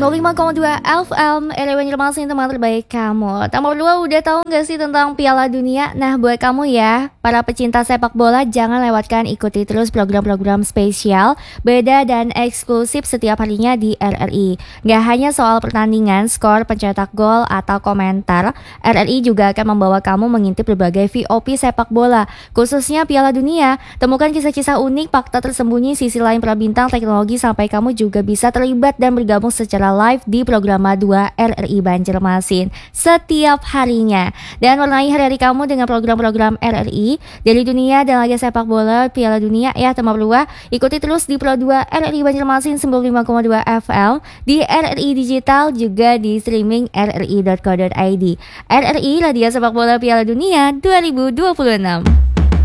95,2 FM RRI Banjarmasin, teman terbaik kamu. Tamu berdua udah tahu gak sih tentang Piala Dunia? Nah, buat kamu ya, para pecinta sepak bola, jangan lewatkan, ikuti terus program-program spesial, beda dan eksklusif setiap harinya di RRI. Gak hanya soal pertandingan, skor, pencetak gol, atau komentar, RRI juga akan membawa kamu mengintip berbagai VOP sepak bola, khususnya Piala Dunia. Temukan kisah-kisah unik, fakta tersembunyi, sisi lain para bintang, teknologi, sampai kamu juga bisa terlibat dan bergabung secara live di program 2 RRI Banjarmasin setiap harinya. Dan warnai hari-hari kamu dengan program-program RRI dari dunia dan laga sepak bola Piala Dunia ya, teman berdua. Ikuti terus di Pro 2 RRI Banjarmasin 95,2 FM, di RRI Digital, juga di streaming rri.co.id. RRI Radio Sepak Bola Piala Dunia 2026.